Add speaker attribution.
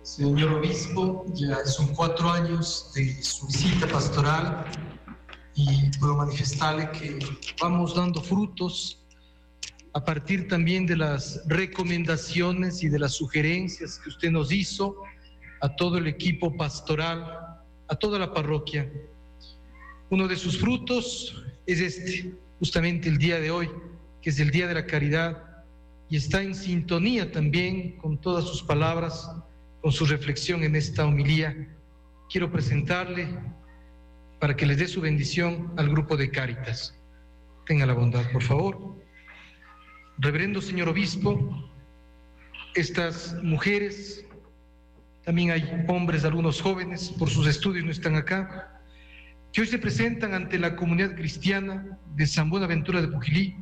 Speaker 1: Señor Obispo, ya son 4 años de su visita pastoral y puedo manifestarle que vamos dando frutos a partir también de las recomendaciones y de las sugerencias que usted nos hizo a todo el equipo pastoral, a toda la parroquia. Uno de sus frutos es justamente el día de hoy, que es el Día de la Caridad, y está en sintonía también con todas sus palabras, con su reflexión en esta homilía. Quiero presentarle para que les dé su bendición al grupo de Cáritas. Tenga la bondad, por favor. Reverendo señor Obispo, estas mujeres, también hay hombres, algunos jóvenes, por sus estudios no están acá, que hoy se presentan ante la comunidad cristiana de San Buenaventura de Pujilí,